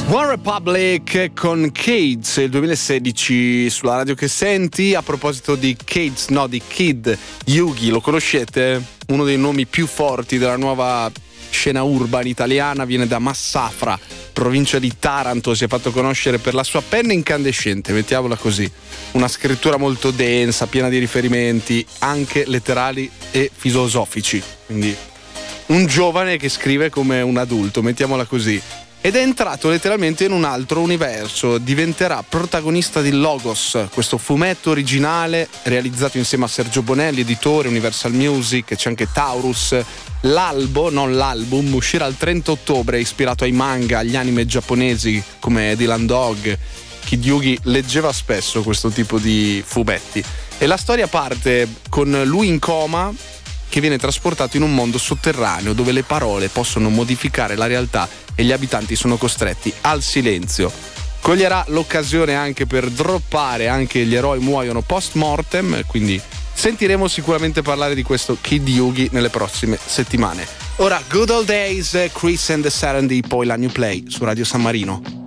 One Republic con Cades, il 2016 sulla radio che senti. A proposito di Cades, no, di Kid Yugi, lo conoscete? Uno dei nomi più forti della nuova scena urban italiana, viene da Massafra, provincia di Taranto. Si è fatto conoscere per la sua penna incandescente, mettiamola così, una scrittura molto densa, piena di riferimenti anche letterali e filosofici, quindi un giovane che scrive come un adulto, mettiamola così. Ed è entrato letteralmente in un altro universo, diventerà protagonista di Logos, questo fumetto originale realizzato insieme a Sergio Bonelli, editore, Universal Music, c'è anche Taurus. L'albo, non l'album, uscirà il 30 ottobre, ispirato ai manga, agli anime giapponesi come Dylan Dog. Kid Yugi leggeva spesso questo tipo di fumetti. E la storia parte con lui in coma, che viene trasportato in un mondo sotterraneo dove le parole possono modificare la realtà e gli abitanti sono costretti al silenzio. Coglierà l'occasione anche per droppare anche Gli eroi muoiono post mortem, quindi sentiremo sicuramente parlare di questo Kid Yugi nelle prossime settimane. Ora Good Old Days, Chris and the Serenity, poi la New Play su Radio San Marino.